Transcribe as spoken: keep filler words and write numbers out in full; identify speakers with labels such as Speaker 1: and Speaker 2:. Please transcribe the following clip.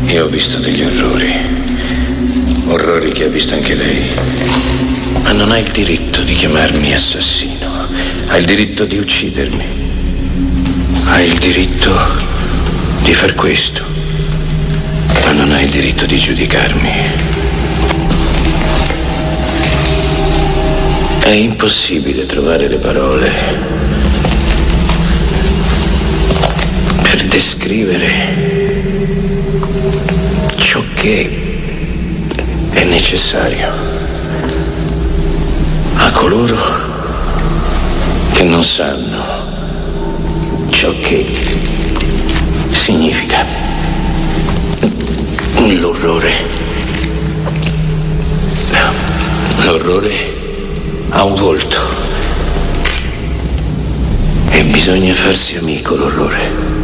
Speaker 1: Io ho visto degli orrori. Orrori che ha visto anche lei. Ma non ha il diritto di chiamarmi assassino. Ha il diritto di uccidermi. Ha il diritto di far questo. Ma non ha il diritto di giudicarmi. È impossibile trovare le parole per descrivere ciò che è necessario a coloro che non sanno ciò che significa l'orrore. L'orrore ha un volto e bisogna farsi amico l'orrore.